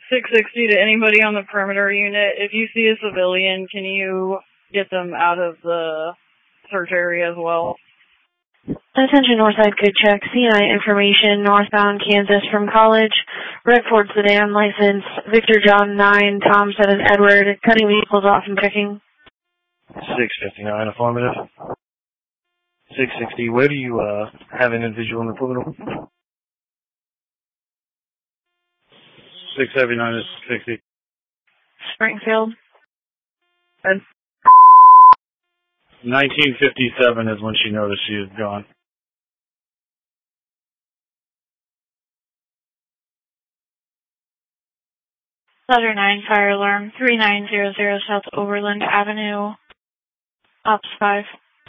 660 to anybody on the perimeter unit. If you see a civilian, can you get them out of the search area as well? Attention Northside Good Check. CI information, northbound Kansas from College. Red Ford sedan license. Victor John 9, Tom 7 Edward. Cutting vehicles off and checking. 659 affirmative. 660, where do you have an individual in the criminal? 679 is 60. Springfield. And 1957 is when she noticed she was gone. Letter 9, fire alarm, 3900 South Overland Avenue, Ops 5.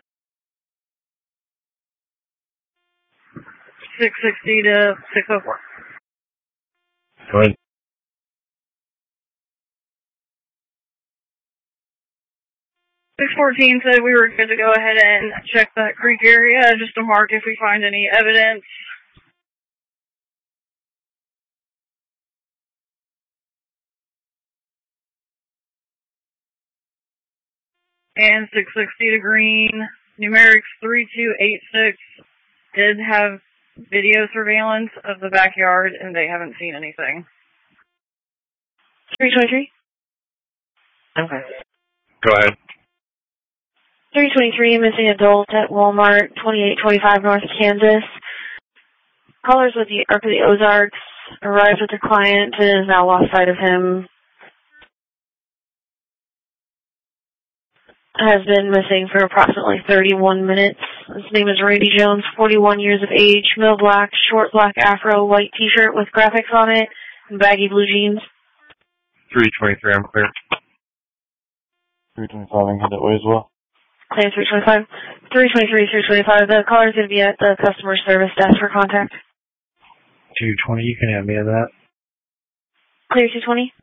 660 to 604. Go ahead. 614 said we were good to go ahead and check that creek area just to mark if we find any evidence. And 660 to Green, numerics 3286, did have video surveillance of the backyard and they haven't seen anything. 323? Okay. Go ahead. 323, missing adult at Walmart, 2825 North Kansas. Callers with the Arc of the Ozarks arrived with the client and has now lost sight of him. Has been missing for approximately 31 minutes. His name is Randy Jones, 41 years of age, middle black, short black afro, white t-shirt with graphics on it, and baggy blue jeans. 323, I'm clear. 325, I can head that way as well. Claim 325. 323, 325. The caller's going to be at the customer service desk for contact. 220, you can have me of that. Clear 220.